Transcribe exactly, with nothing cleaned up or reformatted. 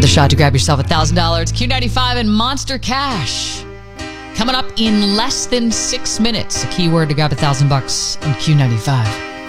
shot to grab yourself a thousand dollars. Q ninety-five and Monster Cash. Coming up in less than six minutes. A keyword to grab a thousand bucks on Q ninety-five.